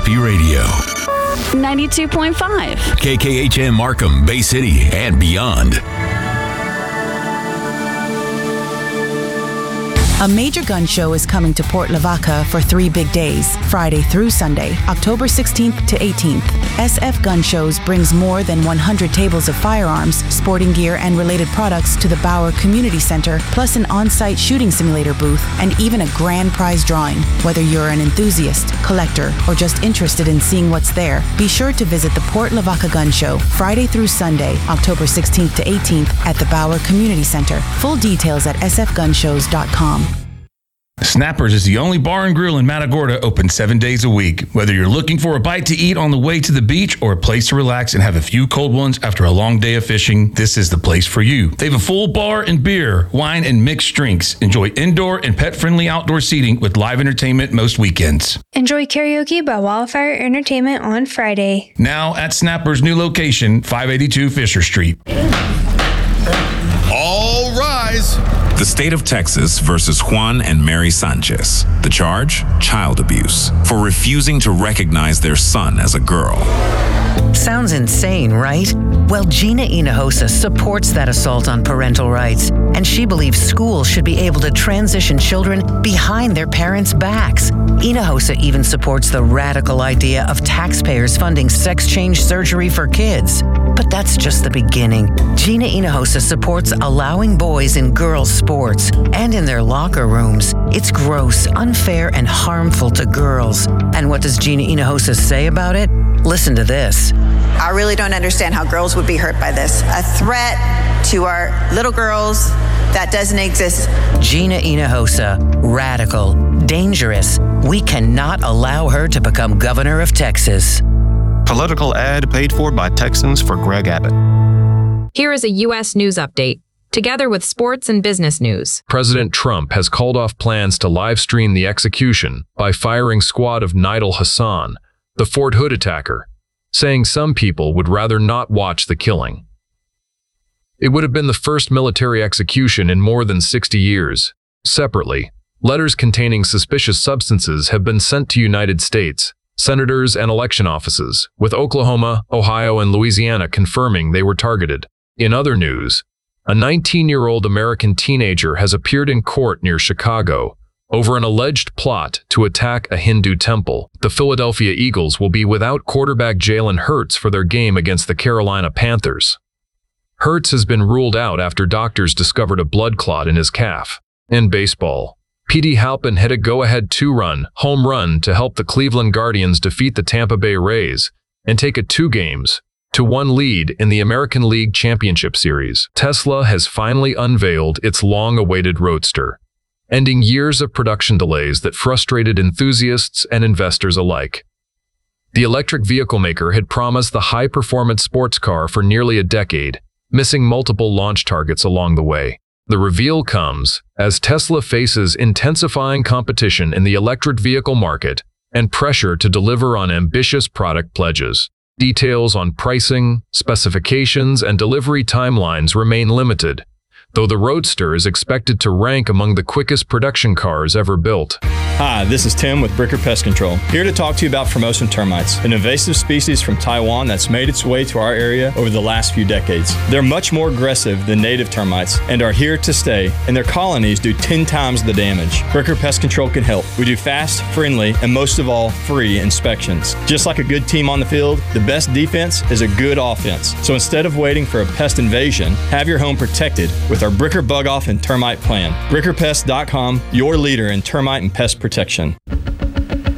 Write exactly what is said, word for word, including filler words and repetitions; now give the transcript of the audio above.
Happy Radio. ninety-two point five. K K H M Markham, Bay City, and beyond. A major gun show is coming to Port Lavaca for three big days, Friday through Sunday, October sixteenth to eighteenth. S F Gun Shows brings more than one hundred tables of firearms, sporting gear, and related products to the Bauer Community Center, plus an on-site shooting simulator booth, and even a grand prize drawing. Whether you're an enthusiast, collector, or just interested in seeing what's there, be sure to visit the Port Lavaca Gun Show, Friday through Sunday, October sixteenth to eighteenth, at the Bauer Community Center. Full details at s f gun shows dot com. Snappers is the only bar and grill in Matagorda open seven days a week. Whether you're looking for a bite to eat on the way to the beach or a place to relax and have a few cold ones after a long day of fishing, this is the place for you. They have a full bar and beer, wine, and mixed drinks. Enjoy indoor and pet-friendly outdoor seating with live entertainment most weekends. Enjoy karaoke by Wildfire Entertainment on Friday. Now at Snappers' new location, five eighty-two Fisher Street. All rise. The state of Texas versus Juan and Mary Sanchez. The charge? Child abuse. For refusing to recognize their son as a girl. Sounds insane, right? Well, Gina Hinojosa supports that assault on parental rights, and she believes schools should be able to transition children behind their parents' backs. Hinojosa even supports the radical idea of taxpayers funding sex change surgery for kids. But that's just the beginning. Gina Hinojosa supports allowing boys in girls' sports and in their locker rooms. It's gross, unfair, and harmful to girls. And what does Gina Hinojosa say about it? Listen to this. I really don't understand how girls would be hurt by this. A threat to our little girls that doesn't exist. Gina Hinojosa, radical, dangerous. We cannot allow her to become governor of Texas. Political ad paid for by Texans for Greg Abbott. Here is a U S news update, together with sports and business news. President Trump has called off plans to live stream the execution by firing squad of Nidal Hassan, the Fort Hood attacker, saying some people would rather not watch the killing. It would have been the first military execution in more than sixty years. Separately, letters containing suspicious substances have been sent to United States senators and election offices, with Oklahoma, Ohio, and Louisiana confirming they were targeted. In other news, a nineteen-year-old American teenager has appeared in court near Chicago over an alleged plot to attack a Hindu temple. The Philadelphia Eagles will be without quarterback Jalen Hurts for their game against the Carolina Panthers. Hurts has been ruled out after doctors discovered a blood clot in his calf. In baseball, P D Halpin hit a go-ahead two-run home run to help the Cleveland Guardians defeat the Tampa Bay Rays and take a two games to one lead in the American League Championship Series. Tesla has finally unveiled its long-awaited Roadster, ending years of production delays that frustrated enthusiasts and investors alike. The electric vehicle maker had promised the high-performance sports car for nearly a decade, missing multiple launch targets along the way. The reveal comes as Tesla faces intensifying competition in the electric vehicle market and pressure to deliver on ambitious product pledges. Details on pricing, specifications, and delivery timelines remain limited, though the Roadster is expected to rank among the quickest production cars ever built. Hi, this is Tim with Bricker Pest Control, here to talk to you about Formosan termites, an invasive species from Taiwan that's made its way to our area over the last few decades. They're much more aggressive than native termites and are here to stay, and their colonies do ten times the damage. Bricker Pest Control can help. We do fast, friendly, and most of all, free inspections. Just like a good team on the field, the best defense is a good offense. So instead of waiting for a pest invasion, have your home protected with our Bricker Bug Off and Termite Plan. Bricker Pest dot com, your leader in termite and pest protection.